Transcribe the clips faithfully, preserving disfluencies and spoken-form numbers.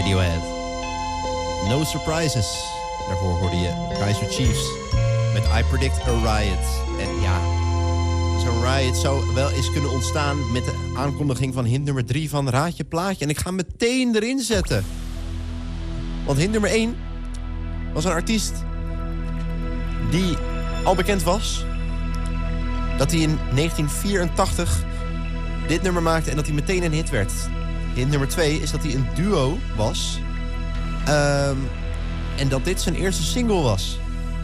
Radiohead. No Surprises. Daarvoor hoorde je Kaiser Chiefs met I Predict a Riot. En ja, zo'n riot zou wel eens kunnen ontstaan met de aankondiging van hint nummer drie van Raad je Plaatje. En ik ga hem meteen erin zetten. Want hint nummer één was een artiest die al bekend was. Dat hij in negentien vierentachtig dit nummer maakte en dat hij meteen een hit werd. Hint nummer twee is dat hij een duo was. Um, en dat dit zijn eerste single was.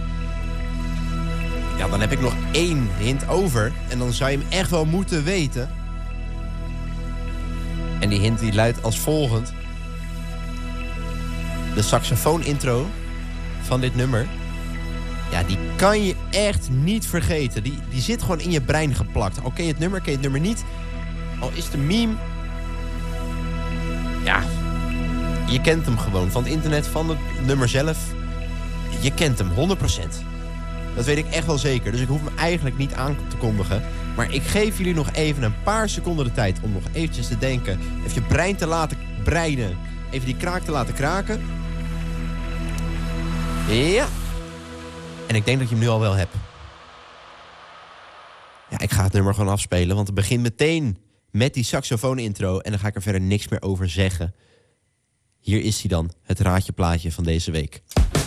Ja, dan heb ik nog één hint over. En dan zou je hem echt wel moeten weten. En die hint die luidt als volgt. De saxofoon-intro van dit nummer. Ja, die kan je echt niet vergeten. Die, die zit gewoon in je brein geplakt. Al ken je het nummer, ken je het nummer niet. Al is het een meme. Ja, je kent hem gewoon. Van het internet, van het nummer zelf. Je kent hem, honderd procent. Dat weet ik echt wel zeker. Dus ik hoef me eigenlijk niet aan te kondigen. Maar ik geef jullie nog even een paar seconden de tijd om nog eventjes te denken. Even je brein te laten breinen. Even die kraak te laten kraken. Ja. En ik denk dat je hem nu al wel hebt. Ja, ik ga het nummer gewoon afspelen. Want het begint meteen met die saxofoon-intro. En dan ga ik er verder niks meer over zeggen. Hier is hij dan, het raadje plaatje van deze week.